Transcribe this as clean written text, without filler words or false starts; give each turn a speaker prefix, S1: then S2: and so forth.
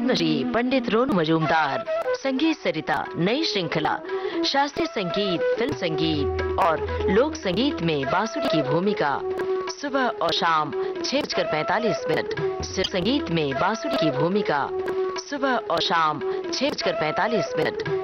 S1: पद्मश्री पंडित रोनू मजूमदार। संगीत सरिता नई श्रृंखला, शास्त्रीय संगीत, फिल्म संगीत और लोक संगीत में बांसुरी की भूमिका। सुबह और शाम 6:45। सिर्फ संगीत में बांसुरी की भूमिका। सुबह और शाम 6:45।